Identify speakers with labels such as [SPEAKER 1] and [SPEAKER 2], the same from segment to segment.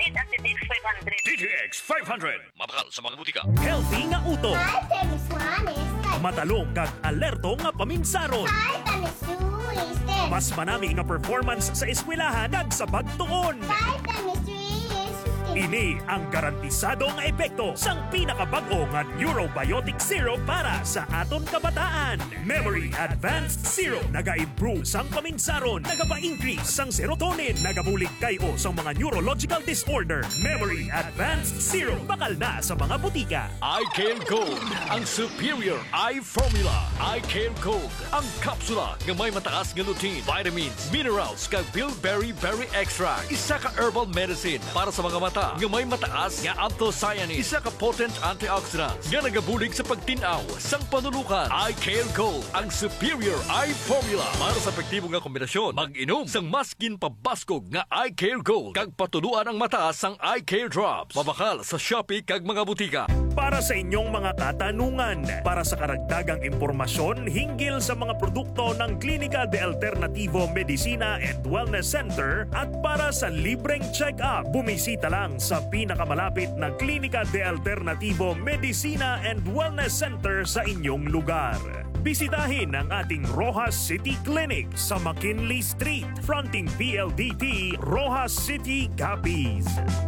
[SPEAKER 1] ang TTX 500.
[SPEAKER 2] TTX 500. Mabakal sa mga butika.
[SPEAKER 3] Healthy nga uto.
[SPEAKER 4] Hi, Temis Juanes.
[SPEAKER 3] Matalong kag alerto nga paminsaron.
[SPEAKER 4] Hi, Temis Juanes.
[SPEAKER 3] Mas manami nga performance sa eskwelahan kag sa pagtuon.
[SPEAKER 4] Hi, Temis Juanes.
[SPEAKER 3] Ini ang garantisado nga epekto sang pinakabag-o nga Neurobiotic Syrup para sa aton kabataan. Memory Advanced Syrup naga-improve sang paminsaron, nagapa-increase sang serotonin, nagabulig kayo sa mga neurological disorder. Memory Advanced Syrup bakal na sa mga butika.
[SPEAKER 2] iCare Gold, ang superior eye formula. iCare Gold, ang kapsula nga may mataas nga lutein, vitamins, minerals, kag bilberry berry extract. Isa ka herbal medicine para sa mga mata nga may mataas nga anthocyanins. Isa ka potent antioxidants nga nagabulig sa pagtinaw sang panulukan. iCare Gold, ang superior eye formula para sa epektibo nga kombinasyon. Mag-inom sang maskin pabaskog nga iCare Gold kag patuluan ang mataas sang iCare Drops. Mabakal sa Shopee kag mga butika.
[SPEAKER 3] Para sa inyong mga katanungan, para sa karagdagang impormasyon hinggil sa mga produkto ng Klinika de Alternativo Medicina and Wellness Center at para sa libreng check-up, bumisita lang sa pinakamalapit na Klinika de Alternativo Medicina and Wellness Center sa inyong lugar. Bisitahin ang ating Rojas City Clinic sa McKinley Street, fronting PLDT, Rojas City, Capiz.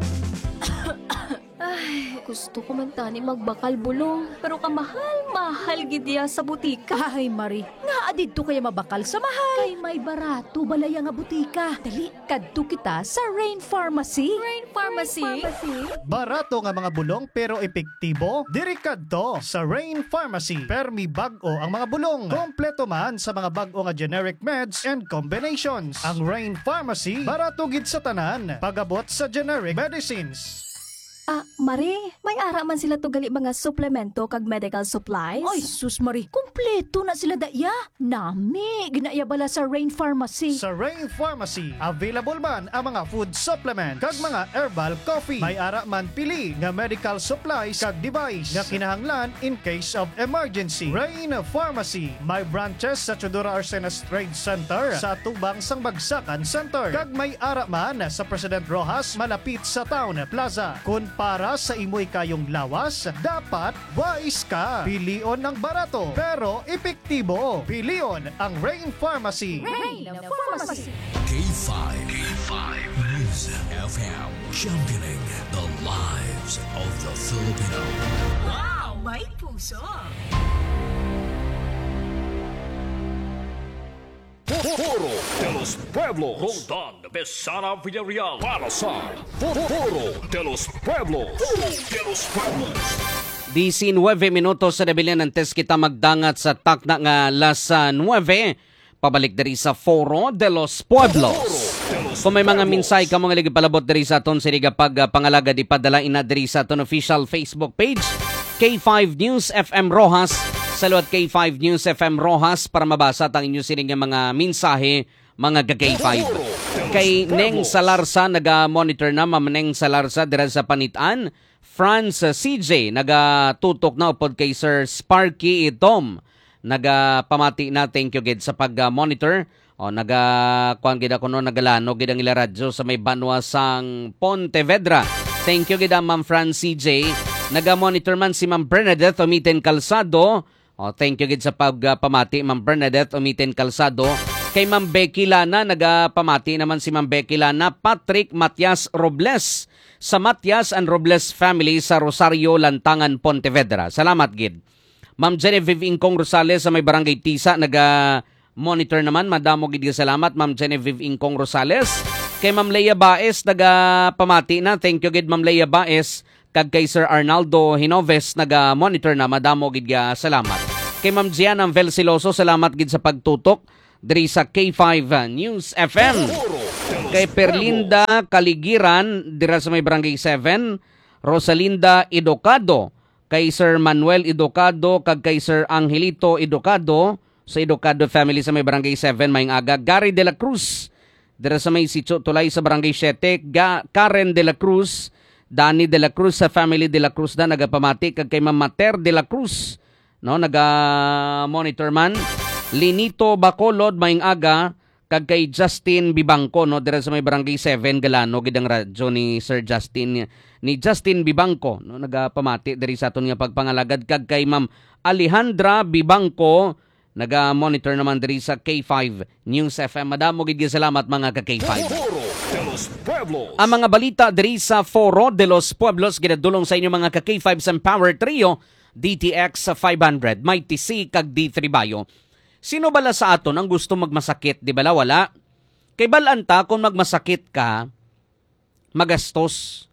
[SPEAKER 5] Ay, gusto ko man tani magbakal bulong, pero kamahal-mahal gidya sa butika.
[SPEAKER 6] Ay, Marie, nga adidto kaya mabakal sa mahal. Kay may barato balaya nga butika. Dali, kadto kita sa Rain Pharmacy.
[SPEAKER 5] Rain Pharmacy?
[SPEAKER 7] Barato nga mga bulong pero epektibo? Diri kadto sa Rain Pharmacy. Permi bag-o ang mga bulong. Kompleto man sa mga bag-o nga generic meds and combinations. Ang Rain Pharmacy, barato gid sa tanan. Pagabot sa generic medicines.
[SPEAKER 5] Marie, may ara man sila to gali mga suplemento kag medical supplies?
[SPEAKER 6] Ay, sus Marie, kumpleto na sila daya. Nami, ginaya bala sa Rain Pharmacy.
[SPEAKER 7] Sa Rain Pharmacy, available man ang mga food supplement kag mga herbal coffee. May ara man pili nga medical supplies kag device nga kinahanglan in case of emergency. Rain Pharmacy, may branches sa Chodora Arsenas Trade Center, sa Tubang Sang Bagsakan Center, kag may ara man sa President Rojas malapit sa Town Plaza. Kung para sa imoy kayong lawas, dapat wise ka. Pilion ng barato pero epektibo. Pilion ang Rain Pharmacy.
[SPEAKER 6] Rain Pharmacy.
[SPEAKER 8] K5 News FM, championing the lives of the Filipino.
[SPEAKER 9] Wow! May puso!
[SPEAKER 2] Foro de los Pueblos. Roldan Besana Villarreal para sa Foro de los Pueblos. Foro de los Pueblos.
[SPEAKER 10] 19 minutos sa debilyan ng test kita magdangat sa takna nga las 9. Pabalik diri sa Foro de los Pueblos. Kung may mga minsay ka mga ligipalabot diri sa aton siriga pangalaga di padala ina diri sa aton official Facebook page K5 News FM Rojas. Saluat K5 News FM Rojas para mabasa ang inyo sining mga mensahe mga K5. Kay Neng Salarsa naga-monitor na Ma'am Neng Salarsa dira sa Panitan. Franz CJ naga-tutok na upod kay Sir Sparky Tom. Naga-pamati na thank you gid sa pag-monitor. O naga-kuan gid ako no nagalano gid ang ila radyo sa may banwa sang Pontevedra. Thank you gid Ma'am Franz CJ. Naga-monitor man si Ma'am Bernadette Omiten Calzado. Thank you gid sa pagpamati Ma'am Bernadette Omiten Calzado. Kay Ma'am Becky Lana, nagapamati naman si Ma'am Becky Lana, Patrick Matias Robles sa Matias and Robles family sa Rosario, Lantangan, Pontevedra. Salamat gid. Ma'am Genevieve Incong Rosales sa may Barangay Tisa, naga-monitor naman. Madamo gid salamat Ma'am Genevieve Incong Rosales. Kay Ma'am Leia Baez, nagapamati na. Thank you gid Ma'am Leia Baez. Kag kay Sir Arnaldo Hinoves, naga-monitor na. Madamo gid salamat. Kay Ma'am Gianna Velsiloso, salamat gid sa pagtutok diri sa K5 News FM. Kay Perlinda Kaligiran dira sa may Barangay 7, Rosalinda Idocado, kay Sir Manuel Idocado kag kay Sir Angelito Idocado sa Idocado family sa may Barangay 7 mayong aga. Gary de la Cruz dira sa may Sitio Tulay sa Barangay 7, Karen de la Cruz, Danny de la Cruz sa family de la Cruz na nagapamati kag kay Ma'am Mater de la Cruz no naga-monitor man. Linito Bacolod mayong aga kag kay Justin Bibangco no dira sa may barangay 7 Galano gid ang radyo ni Sir Justin Bibangco no nagapamati diri sa aton nga pagpangalagad kag kay Ma'am Alejandra Bibangco naga-monitor naman diri sa K5 News FM. Madamo gid salamat mga ka K5. Ang mga balita diri sa Foro de los Pueblos ginadulong sa inyo mga ka K5 sa Power Trio DTX 500 may TC kag D3 Bayo. Sino bala sa aton ang gusto magmasakit? Di bala wala? Kay balanta kung magmasakit ka, magastos.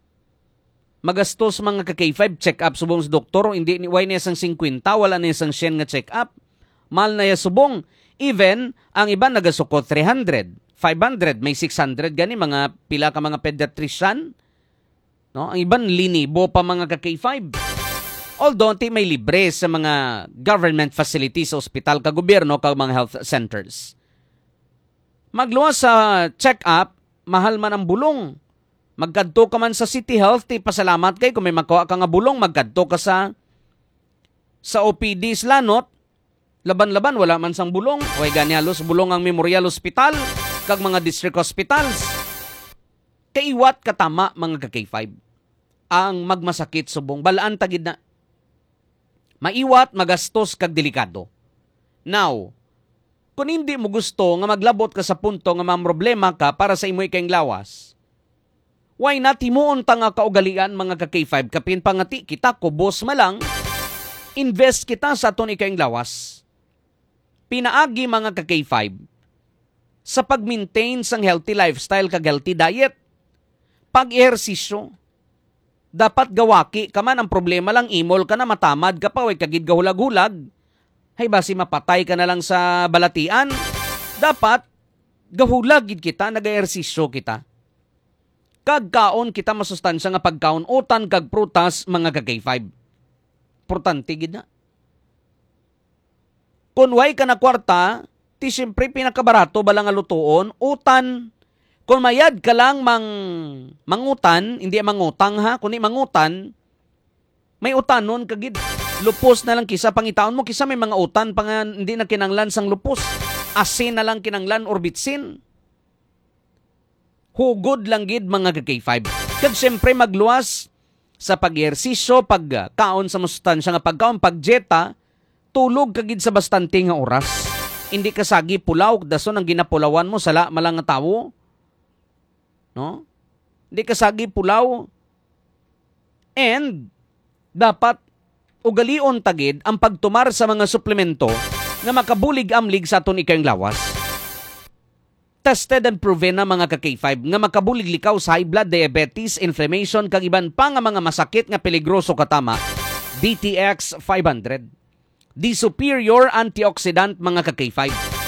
[SPEAKER 10] Magastos mga ka K5 check-up subong sa doktor. Hindi why na isang 50, wala na isang 100 nga check-up. Mahal na ya subong. Even, ang iba nagasukot 300, 500, may 600 gani mga pila ka mga pediatrician. No? Ang iban linibo pa mga ka K5. Although, may libre sa mga government facilities sa ospital, kagobyerno, kag mga health centers. Magluwas sa check-up, mahal man ang bulong. Magkadto ka man sa City Health, pasalamat kay kung may makuha ka nga bulong, magkadto ka sa OPD Slanot, laban-laban, wala man sang bulong. Huwag gani halos bulong ang Memorial Hospital, kag mga district hospitals. Kaiwat katama mga ka-K5. Ang magmasakit subong, balaan tagid na. Maiwat, magastos, kag delikado. Now, kung hindi mo gusto nga maglabot ka sa punto nga problema ka para sa imo ikayong lawas, why not himuon ta nga kaugalian mga ka-K5 kapin pangati kita kubos malang, invest kita sa aton ikayong lawas. Pinaagi mga ka-K5 sa pag-maintain sang healthy lifestyle kag healthy diet. Pag-ehersisyo. Dapat gawaki ka man, ang problema lang imol ka na, matamad ka pa, way kagid gahulag-hulag. Hay basi mapatay ka na lang sa balatian. Dapat gahulagid kita, nag-ehersisyo kita. Kagkaon kita masustansya nga pagkaon, utan kag prutas mga ka-K5. Importante gid na. Kung way ka na kwarta, ti siyempre pinakabarato balang nga lutuon, utan. Kung mayad ka lang mangutan, hindi mangutang ha, kundi mangutan, may utanon kagid. Lupos na lang kisa pangitaon mo, kisa may mga utan pang hindi na kinanglan sang lupos. Asin na lang kinanglan or bitsin. Hugod lang gid mga ka-K5. Kag siyempre magluwas sa pag-ehersisyo, pagkaon sa masustansya nga pagkaon, pagjeta, tulog kagid sa bastante nga oras. Hindi ka sagi pulaw, dason ang ginapulawan mo, sala malang nga tawo. No? Hindi ka sagi pulaw. And dapat ugalion tagid ang pagtumar sa mga suplemento nga makabulig-amlig sa aton ikayong lawas. Tested and proven na mga ka-K5 nga makabulig likaw sa high blood, diabetes, inflammation kag iban pa nga mga masakit nga peligroso katama. DTX 500. The superior antioxidant mga ka-K5.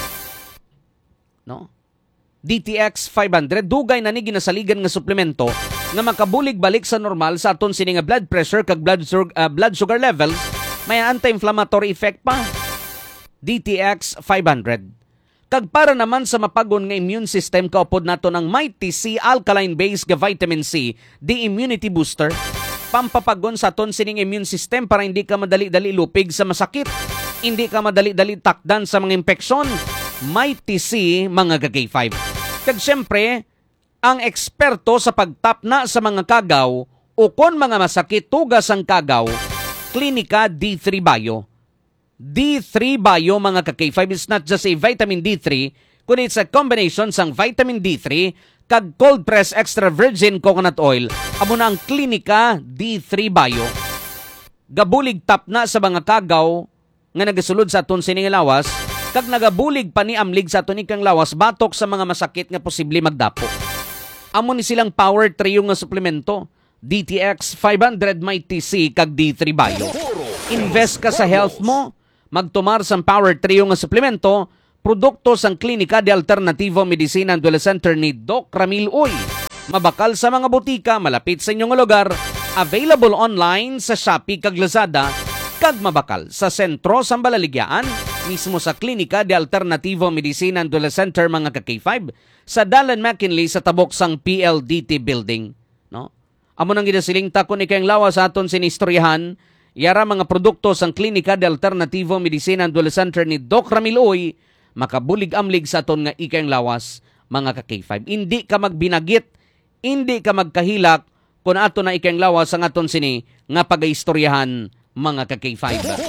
[SPEAKER 10] No? DTX 500 dugay na ni ginasaligan nga suplemento nga makabulig balik sa normal sa aton sini nga blood pressure kag blood sugar levels, may anti-inflammatory effect pa. DTX 500. Kag para naman sa mapagon nga immune system, kaupod nato ng Mighty C alkaline based nga vitamin C, the immunity booster. Pampapagon sa aton sining immune system para hindi ka madali-dali lupig sa masakit, hindi ka madali-dali takdan sa mga impeksyon. Mighty C mga ka-K5. Kag siyempre, ang eksperto sa pagtapna sa mga kagaw o kon mga masakit tugas ang kagaw, Klinika D3 Bayo. D3 Bayo mga ka-K5 is not just a vitamin D3, kundi it's a combination sang vitamin D3 kag cold press extra virgin coconut oil. Amo na ang Klinika D3 Bayo. Gabulig tapna sa mga kagaw nga nagasulod sa aton sining lawas, kag nagabulig pa ni amlig sa aton ikang lawas batok sa mga masakit nga posible magdapo. Amo ni silang power trio nga suplemento, DTX 500 Mighty C kag D3 Bayo. Invest ka sa health mo, magtumar sa power trio nga suplemento, produkto sang Klinika de Alternativo Medicina and Wellness Center ni Doc Ramil Uy. Mabakal sa mga butika malapit sa inyong lugar, available online sa Shopee kag Lazada, kag mabakal sa sentro sa Balaligyan, mismo sa Klinika de Alternativo Medicina and Wellness Center mga ka-K5 sa Dalan McKinley sa tabok sang PLDT building. No? Amo nang ginasiling takon ikayang lawas sa aton sinistoryahan, yara mga produkto sang Klinika de Alternativo Medicina and Wellness Center ni Doc Ramil Uy, makabulig-amlig sa aton nga ikang lawas mga ka-K5. Hindi ka magbinagit, hindi ka magkahilak kung ato na ikang lawas ang aton sini nga pagaistoryahan mga ka-K5.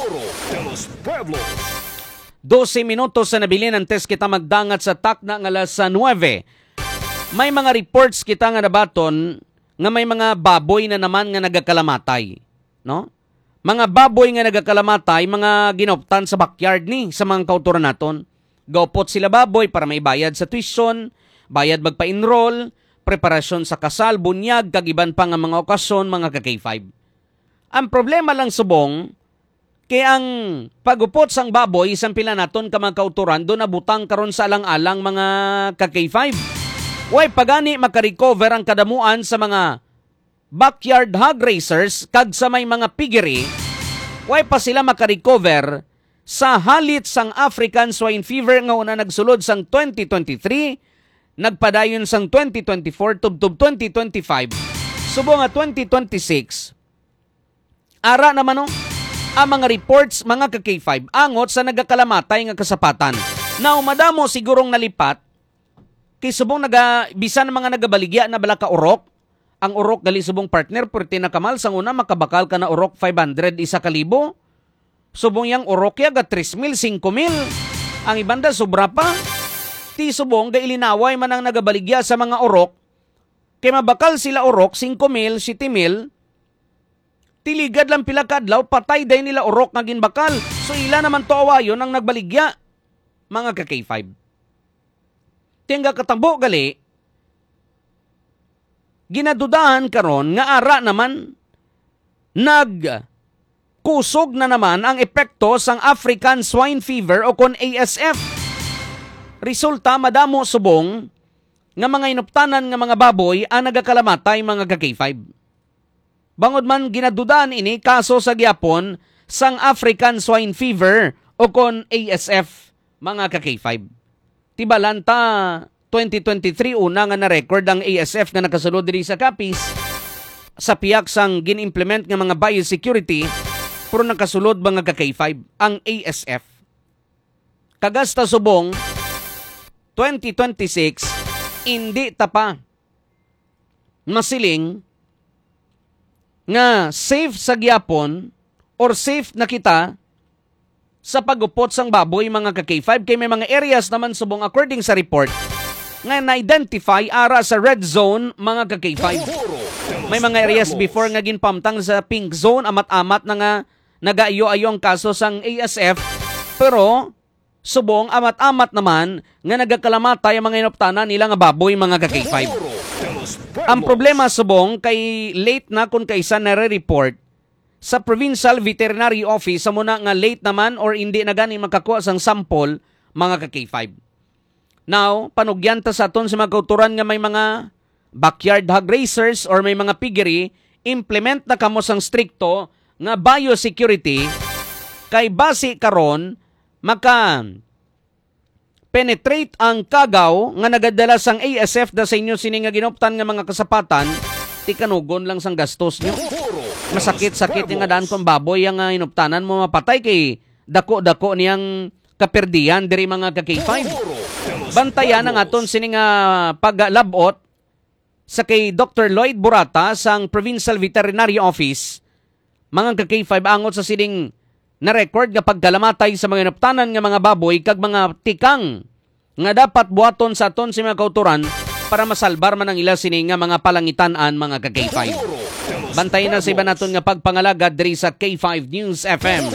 [SPEAKER 10] 12 minutos sa nabili ng test kita magdangat sa takna nga alas 9. May mga reports kita nga nabaton nga may mga baboy na naman nga nagakalamatay. No? Mga baboy nga nagakalamatay, mga ginoptan sa backyard ni sa mga kauturan naton. Gaupot sila baboy para may bayad sa tuition, bayad magpa-enroll, preparasyon sa kasal, bunyag, kagiban pa nga mga okasyon, mga ka-K5. Ang problema lang subong, kaya ang pagupot sang baboy, isang pila naton ka mga kauturan, doon nabutang karon sa alang-alang mga ka-K5. Way pagani makarecover ang kadamuan sa mga backyard hog racers kag sa may mga piggery, way pa sila makarecover sa halit sang African swine fever nga una nagsulod sang 2023, nagpadayon sang 2024 tubtub 2025, subo nga 2026. Ara naman ang mga reports mga ka-K5 angot sa nagakalamatay nga kasapatan. Now madamo sigurong nalipat kay subong bisan mga nagabaligya na bala ka urok. Ang urok gali subong partner perti na kamal sang una makabakal ka na urok 500 1,000. Subong yang urok ya ga 3,000 5,000. Ang ibanda sobra pa. Ti subong ga ilinaway man ang nagabaligya sa mga urok. Kay mabakal sila urok 5,000 7,000. Tiligad lang pila kadlaw patay day nila urok nga ginbakal. So ila naman to awayon ang nagbaligya mga ka-K5. Tingga katambo gali, ginadudahan karon nga ara naman nagkusog na naman ang epekto sang African swine fever o kon ASF. Resulta madamo subong nga mga inuptanan nga mga baboy ang nagakalamatay mga ka-K5. Bangod man ginadudahan ini kaso sa gyapon sang African swine fever o kon ASF mga ka-K5. Tibalanta 2023 una nga na-record ang ASF nga nakasulod diri sa Capiz sa piyak sang gin-implement nga mga biosecurity pero nakasulod mga ka-K5 ang ASF. Kagasta subong 2026 hindi ta pa masiling nga safe sa gyapon or safe na kita sa pagupot sang baboy mga ka-K5 kay may mga areas naman subong according sa report nga na-identify ara sa red zone mga ka-K5. May mga areas before nga ginpamtang sa pink zone amat-amat na nga nagaayo-ayo ang kaso sang ASF pero subong amat-amat naman nga nagakalamatay ang mga inoptanan nila nga baboy mga ka-K5. Ang problema subong kay late na kung kaisa nare-report sa Provincial Veterinary Office sa muna nga late naman or hindi na gani makakuha sang sample mga ka-K5. Now, panugyanta sa aton sa mga kauturan nga may mga backyard hog racers or may mga piggery, implement na kamo sang stricto nga biosecurity kay base karon maka penetrate ang kagaw nga nagadala sang ASF da sa inyo sini nga ginoptan nga mga kasapatan, ti kanugon lang sang gastos nyo. Masakit-sakit nga daan kung baboy ang inuptanan mo mapatay kay dako-dako niyang kaperdian diri mga ka-K5. Bantayan ang aton sini nga paglabot sa kay Dr. Lloyd Burata sang Provincial Veterinary Office. Mga ka-K5 angot sa sining na record nga pagkalamatay sa mga inuptanan nga mga baboy kag mga tikang nga dapat buhaton sa aton sa mga kauturan para masalbar man ang ila sini nga mga palangitan-an mga ka-K5. Bantayan na sa iba naton nga pagpangalaga diri sa K5 News FM.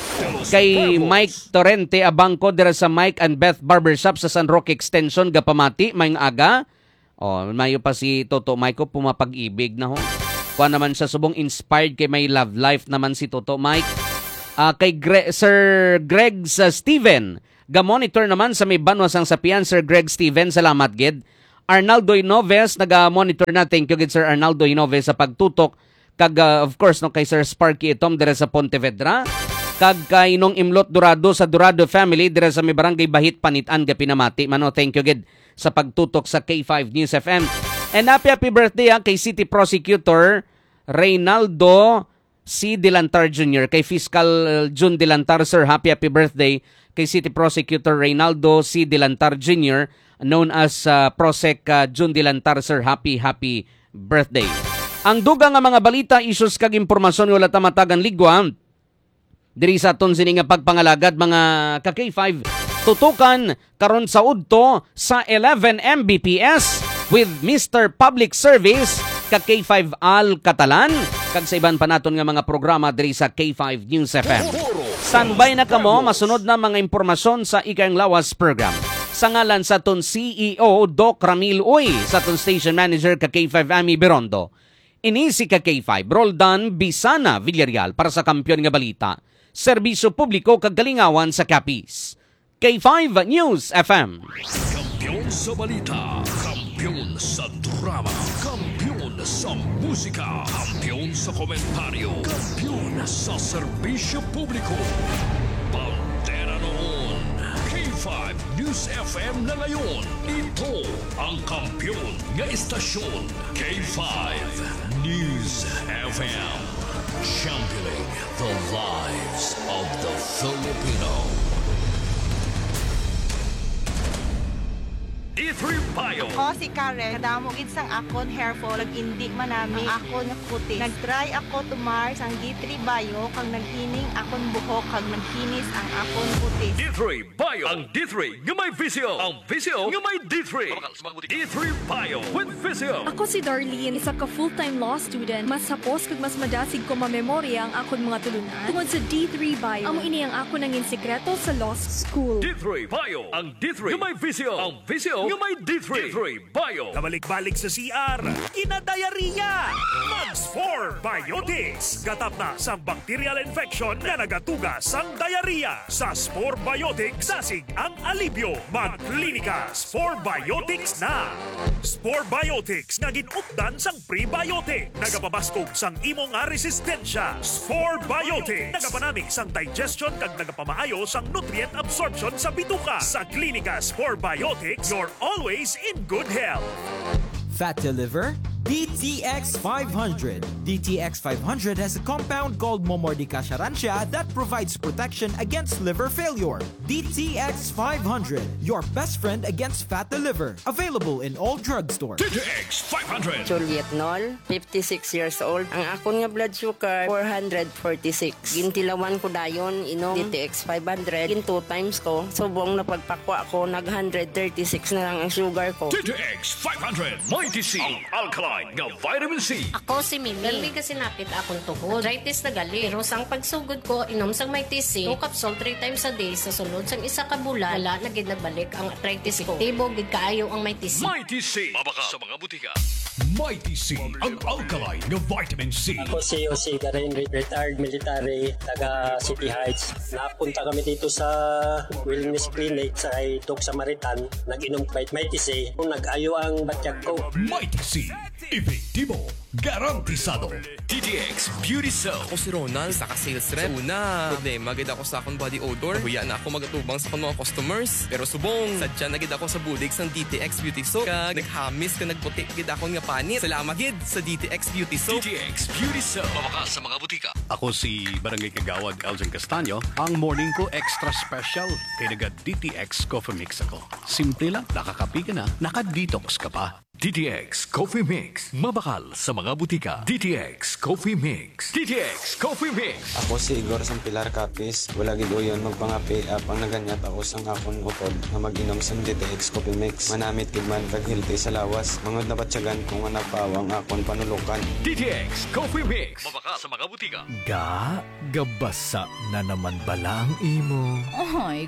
[SPEAKER 10] Kay Mike Torrente Abangco dira sa Mike and Beth Barbershop sa San Roque Extension Gapamati mayong aga. Mayo pa si Toto Mike pumapag-ibig na ho. Kuha naman siya subong inspired kay may love life naman si Toto Mike. Kay Sir Greg sa Steven ga-monitor naman sa may banwas ang sapian Sir Greg Steven, salamat gid. Arnaldo Inoves naga-monitor na, thank you gid Sir Arnaldo Inoves sa pagtutok kag of course no kay Sir Sparky Itom dira sa Pontevedra kag kay Nong Imlot Dorado sa Dorado family dira sa may barangay Bahit Panitan ga Pinamati mano, thank you gid sa pagtutok sa K5 News FM. And happy birthday kay City Prosecutor Reynaldo C. Dilantar Jr. Kay Fiscal June Dilantar, sir, happy birthday. Kay City Prosecutor Reynaldo C. Dilantar Jr., known as Prosec June Dilantar, sir, happy birthday. Ang duga nga mga balita, issues kag impormasyon wala ta matagan ligwa. Diri sa aton sini nga pagpangalagad mga ka K5, tutukan karon sa udto sa 11 Mbps with Mr. Public Service ka K5 Al Catalan kag sa iban pa naton nga mga programa diri sa K5 News FM. Standby na kamo masunod na mga impormasyon sa Ikang Lawas program. Sa ngalan sa aton CEO Doc Ramil Uy, sa aton station manager ka K5 Ami Berondo. Ini si ka K5 Roldan Bisana Villarreal para sa Kampiyon nga Balita. Serbisyo publiko kag kalingawan sa Capiz. K5 News FM.
[SPEAKER 2] Kampiyon sa balita, kampiyon sa drama, kampiyon sa musika, kampiyon sa komentaryo, kampiyon sa serbisyo publiko. Pantera noon, K5 News FM na ngayon. Ito ang kampiyon nga istasyon, K5 News FM. Championing the lives of the Filipino. D3 Bio.
[SPEAKER 9] Ako si Karen, kadamo gid sang akon hair fall, indi manami ang akon nga kutis. Nagtry ako tumar sang D3 Bio kag naghining akon buhok kag nagkinis ang akon kutis.
[SPEAKER 2] D3 Bio. Ang D3 nga may visio. Ang visio nga may D3. D3 Bio with visio.
[SPEAKER 1] Ako si Darlene, isa ka full-time law student. Mas hapos kag mas madasig ko mamemorya ang akon mga tulunan tungod sa D3 Bio. Amo ini ang ako nangin sekreto sa law school.
[SPEAKER 2] D3 Bio. Ang D3 nga may visio. Ang visio nga may D3. D3 Bio.
[SPEAKER 3] Kabalik-balik sa CR, kinadayariya! Mags 4 Biotics. Gatap na sa bacterial infection na nagatuga sang diarrhea. Sa Spore Biotics, sasig ang alibyo. Mag-klinika, Spore Biotics na! Spore Biotics nga ginupdan sang prebiotic. Nagapabaskog sang imo nga resistensya. Spore Biotics. Nagapanami sang digestion kag nagapamaayo sang nutrient absorption sa bituka. Sa klinika Spore Biotics, you're always in good health.
[SPEAKER 11] Fatty liver? DTX 500. DTX 500 has a compound called Momordica charantia that provides protection against liver failure. DTX 500, your best friend against fatty liver. Available in all drugstores.
[SPEAKER 2] DTX 500.
[SPEAKER 12] Juliet Nol, 56 years old. Ang akon nga blood sugar, 446. Gintilawan ko dayon, inom DTX 500. Gin 2 times ko. Subong na pagpakwa ko, nag 136 na lang ang sugar ko.
[SPEAKER 2] DTX 500. Mighty C. Ang alkaline nga vitamin C.
[SPEAKER 13] Ako si Mimi. Lalmi kasi napit akong tuhod. Arthritis na gali. Pero sang pagsugod ko, inom sang Mighty C. 2 capsule 3 times a day. Sa sunod sang isa ka bulan, wala na gid nagbalik ang arthritis ko. Tibo gid kaayo ang Mighty C.
[SPEAKER 2] Mighty C. Mabaka sa mga butika. Mighty C. Ang alkaline nga vitamin C.
[SPEAKER 14] Ako si Jose Garin, retired military, taga City Heights. Napunta kami dito sa wellness clinic sa Doc Samaritan. Nag-inom Mighty C. Nag-ayo ang batyag ko.
[SPEAKER 2] Mighty C. Efektibo. Garantisado. DTX Beauty Soap.
[SPEAKER 15] Ako si Ronald, isa ka sales rep. Una, problema gid ako sa akong body odor. Huya na ako magatubang sa akong mga customers. Pero subong, sadya na gid ako sa budig sang DTX Beauty Soap. Kag naghamis ka nagputi gid akong nga panit. Salamat gid sa DTX Beauty Soap.
[SPEAKER 2] DTX Beauty Soap. Mabaka sa mga butika.
[SPEAKER 16] Ako si Barangay Kagawad Elgin Castaño. Ang morning ko extra special. Kaya naga DTX Coffee Mix ako. Simple lang, nakakapi ka na, naka-detox ka pa.
[SPEAKER 2] DTX Coffee Mix. Mabakal sa mga butika. DTX Coffee Mix. DTX Coffee Mix.
[SPEAKER 17] Ako si Igor Sampilar Capis. Wala gid uyon magpangapi apang naganyat ako sang akon utod na mag-inom sang DTX Coffee Mix. Manamit gid man kag healthy sa lawas. Mangod na batsyagan kung nga napawang akon panulukan.
[SPEAKER 2] DTX Coffee Mix. Mabaka sa mga butika.
[SPEAKER 18] Gabasa na naman bala ang imo.
[SPEAKER 6] Ay,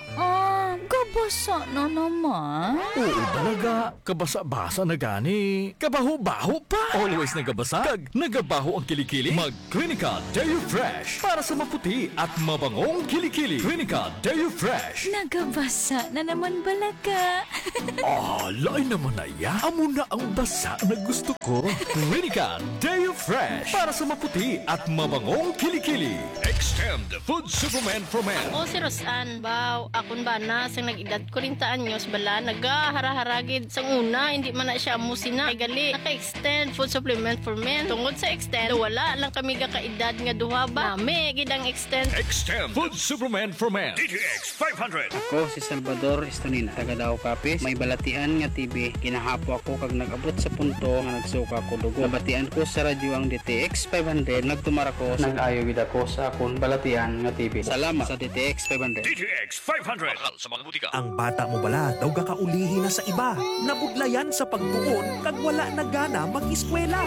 [SPEAKER 6] gabasa na naman.
[SPEAKER 18] Oo talaga, kabasa-basa na gani. Kabaho-baho pa. Always nagabasa, kag nagabaho ang kilikili. Mag-Clinica Deo Fresh para sa maputi at mabangong kilikili. Clinica Deo Fresh.
[SPEAKER 6] Nagabasa na naman balaga.
[SPEAKER 18] Lain naman na ya. Amo na ang basa na gusto ko. Clinica Deo Fresh para sa maputi at mabangong kilikili.
[SPEAKER 2] Extend Food Supplement for Men.
[SPEAKER 13] Ako si Rosan. Baw, akon bana.
[SPEAKER 19] sang nag-edad 40 anyos bala nagahara-haragid sang una hindi man na siya musina ay gali naka-extend food supplement for men tungod sa extend wala lang kami ka-edad nga duha ba nami gid ang extend
[SPEAKER 2] Food Supplement for Men DTX 500.
[SPEAKER 20] Ako si Salvador Estonina, taga Davao Capiz. May balatian nga TV, kinahapo ako kag nag-abot sa punto nga nagsuka ko dugo. Nabatian ko sa radyo ang DTX 500, nagtumar ako, nag-ayo gid ako sa akong balatian nga TV. Salamat sa DTX 500.
[SPEAKER 2] DTX 500. Mahal sa mga butika.
[SPEAKER 3] Ang bata mo bala daw gakaulihi na sa iba. Nabudlayan sa pagtuon kag wala na gana mag-eskwela.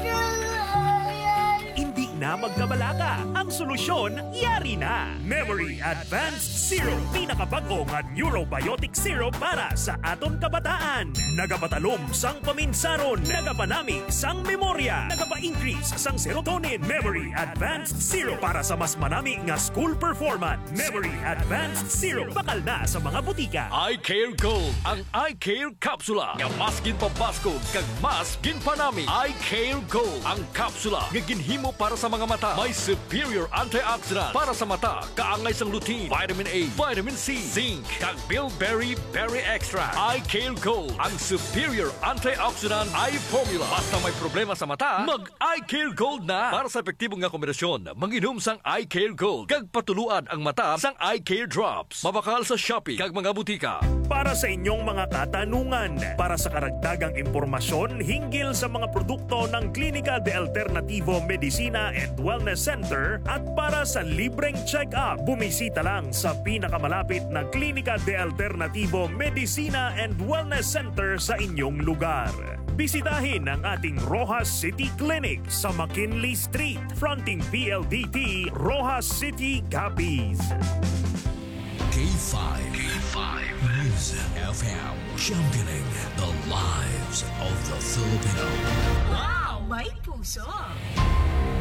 [SPEAKER 3] Hindi na magkabalaka. Ang solusyon, yari na. Memory Advanced Syrup. Pinakabago nga neurobiotic syrup para sa aton kabataan. Nagapatalom sang paminsaron. Nagapanami sang memorya. Nagapa-increase sang serotonin. Memory Advanced Syrup para sa mas manami nga school performance. Memory Advanced Syrup. Bakal na sa mga butika.
[SPEAKER 2] Eye Care Gold. Ang Eye Care Kapsula. Nga mas ginpabaskog kag mas ginpanami. Eye Care Gold. Ang kapsula nga ginhimo para sa mga mata. May superior antioxidant para sa mata. Kaangay sang lutein, vitamin A, vitamin C, zinc, kag bilberry berry extract. Eye Care Gold. Ang superior antioxidant eye formula. Basta may problema sa mata, mag Eye Care Gold na. Para sa epektibong nga kombinasyon, manginom sang Eye Care Gold. Kag patuluan ang mata sang Eye Care Drops. Mabakal sa Shopee kag mga butika.
[SPEAKER 3] Para sa inyong mga katanungan, para sa karagdagang impormasyon hinggil sa mga produkto ng Klinika de Alternativo Medicina and Wellness Center at para sa libreng check-up, bumisita lang sa pinakamalapit na Klinika de Alternativo Medicina and Wellness Center sa inyong lugar. Bisitahin ang ating Rojas City Clinic sa McKinley Street, fronting PLDT, Rojas City, Capiz.
[SPEAKER 8] K5 News FM, championing the lives of the Filipino.
[SPEAKER 21] Wow, may puso!